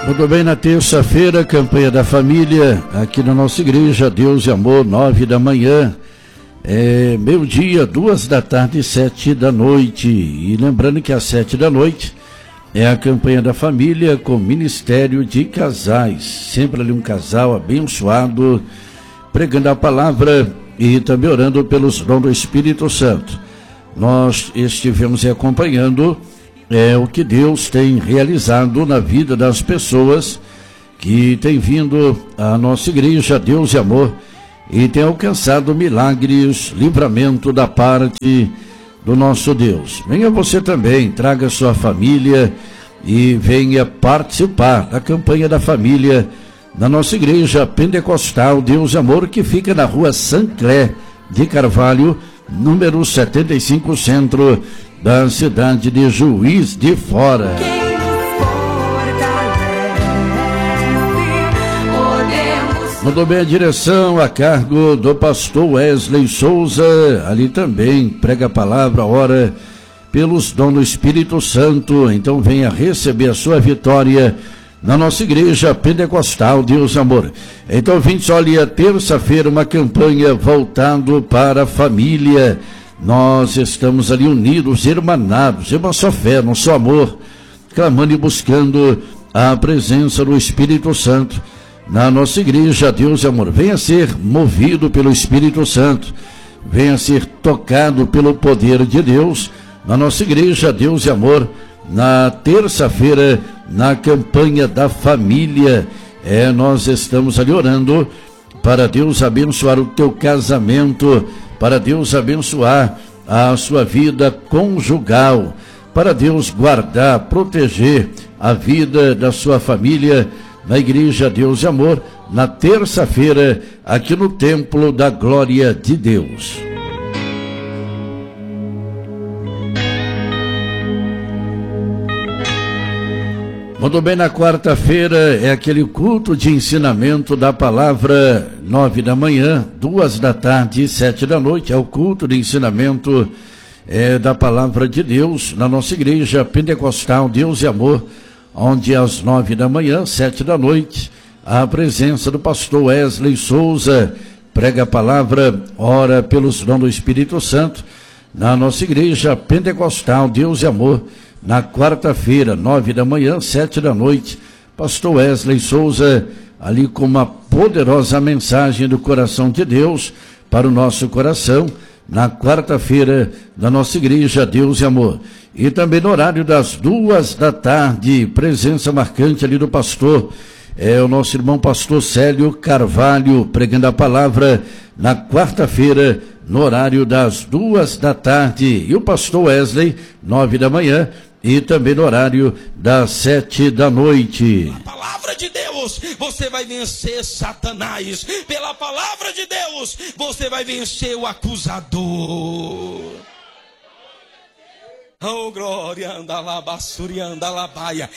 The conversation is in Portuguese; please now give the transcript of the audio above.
Muito bem, na terça-feira, campanha da família, aqui na nossa igreja, Deus e Amor, 9 da manhã, meio-dia, 2 da tarde e 7 da noite. E lembrando que às 7 da noite é a campanha da família com Ministério de Casais, sempre ali um casal abençoado, pregando a palavra e também orando pelos dons do Espírito Santo. Nós estivemos acompanhando o que Deus tem realizado na vida das pessoas que têm vindo à nossa igreja, Deus e Amor, e tem alcançado milagres, livramento da parte do nosso Deus. Venha você também, traga sua família e venha participar da campanha da família na nossa igreja pentecostal Deus e Amor, que fica na rua Sancler de Carvalho, número 75, centro da cidade de Juiz de Fora. Muito bem, a direção a cargo do pastor Wesley Souza, ali também prega a palavra, ora pelos dons do Espírito Santo. Então venha receber a sua vitória na nossa igreja pentecostal Deus e Amor. Então, ouvintes, olha, terça-feira uma campanha voltando para a família. Nós estamos ali unidos, irmanados, em uma só fé, no só amor, clamando e buscando a presença do Espírito Santo na nossa igreja, Deus e Amor. Venha ser movido pelo Espírito Santo, venha ser tocado pelo poder de Deus na nossa igreja, Deus e Amor, na terça-feira, na campanha da família. Nós estamos ali orando para Deus abençoar o teu casamento, para Deus abençoar a sua vida conjugal, para Deus guardar, proteger a vida da sua família na igreja Deus e Amor, na terça-feira, aqui no Templo da Glória de Deus. Muito bem, na quarta-feira é aquele culto de ensinamento da palavra, 9 da manhã, 2 da tarde e 7 da noite, é o culto de ensinamento da palavra de Deus na nossa igreja pentecostal Deus e Amor, onde às 9 da manhã, 7 da noite, a presença do pastor Wesley Souza, prega a palavra, ora pelos dons do Espírito Santo, na nossa igreja pentecostal Deus e Amor. Na quarta-feira, 9 da manhã, 7 da noite, pastor Wesley Souza, ali com uma poderosa mensagem do coração de Deus para o nosso coração, na quarta-feira da nossa igreja Deus e Amor. E também no horário das 2 da tarde, presença marcante ali do pastor, o nosso irmão pastor Célio Carvalho, pregando a palavra na quarta-feira, no horário das 2 da tarde. E o pastor Wesley, 9 da manhã, e também no horário das 7 da noite. A palavra de Deus, você vai vencer Satanás. Pela palavra de Deus, você vai vencer o acusador. Oh, glória, anda lá, bassuri, anda lá, baia.